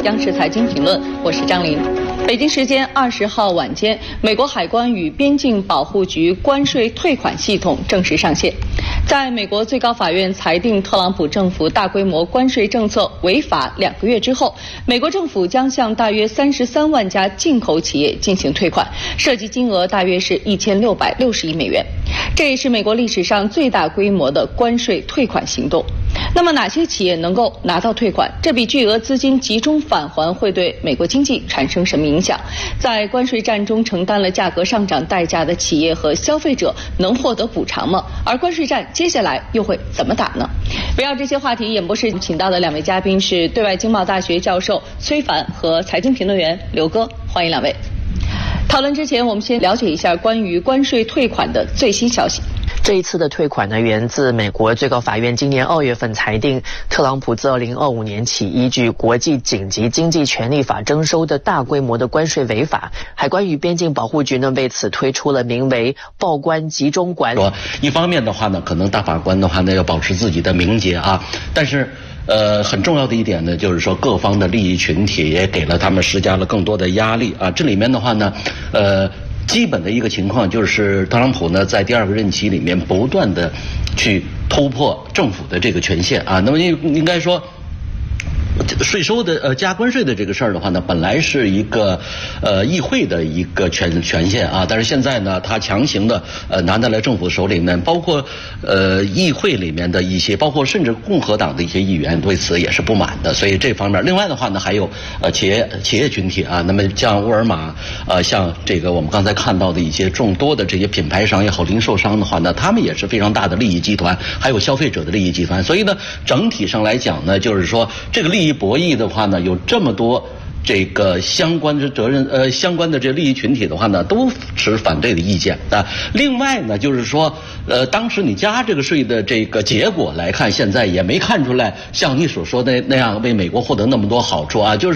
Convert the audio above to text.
央视财经评论，我是张琳。北京时间20号晚间，美国海关与边境保护局关税退款系统正式上线。在美国最高法院裁定特朗普政府大规模关税政策违法2个月之后，美国政府将向大约33万家进口企业进行退款，涉及金额大约是1660亿美元。这也是美国历史上最大规模的关税退款行动。那么哪些企业能够拿到退款？这笔巨额资金集中返还会对美国经济产生什么影响？在关税战中承担了价格上涨代价的企业和消费者能获得补偿吗？而关税战接下来又会怎么打呢？围绕这些话题，演播室请到的2位嘉宾是对外经贸大学教授崔凡和财经评论员刘哥，欢迎2位。讨论之前，我们先了解一下关于关税退款的最新消息。 这一次的退款呢，源自美国最高法院今年2月份裁定，特朗普自2025年起依据国际紧急经济权利法征收的大规模的关税违法。海关与边境保护局呢为此推出了名为报关集中管理。 一方面的话呢，可能大法官的话呢要保持自己的名节啊，但是很重要的一点呢，就是说各方的利益群体也给了他们施加了更多的压力啊。这里面的话呢，基本的一个情况就是特朗普呢在第2个任期里面不断的去突破政府的这个权限啊。那么应该说，税收的加关税的这个事儿的话呢，本来是一个议会的一个权限啊，但是现在呢，他强行的拿在了政府手里呢，包括议会里面的一些，包括甚至共和党的一些议员对此也是不满的，所以这方面，另外的话呢，还有企业群体啊，那么像沃尔玛像这个我们刚才看到的一些众多的这些品牌商也好，零售商的话呢，他们也是非常大的利益集团，还有消费者的利益集团，所以呢，整体上来讲呢，就是说这个利益博弈的话呢，有这么多这个相关的责任相关的这利益群体的话呢，都持反对的意见啊。另外呢，就是说当时你加这个税的这个结果来看，现在也没看出来像你所说的那样为美国获得那么多好处啊，就是